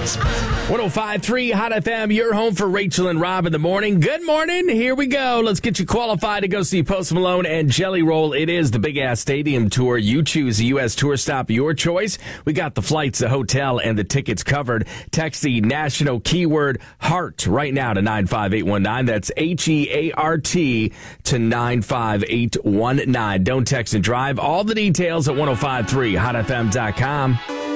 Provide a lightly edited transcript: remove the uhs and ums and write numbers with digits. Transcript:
105.3 Hot FM, your home for Rachel and Rob in the morning. Good morning. Here we go. Let's get you qualified to go see Post Malone and Jelly Roll. It is the Big Ass Stadium Tour. You choose a U.S. tour stop, your choice. We got the flights, the hotel, and the tickets covered. Text the national keyword HEART right now to 95819. That's HEART to 95819. Don't text and drive. All the details at 105.3hotfm.com.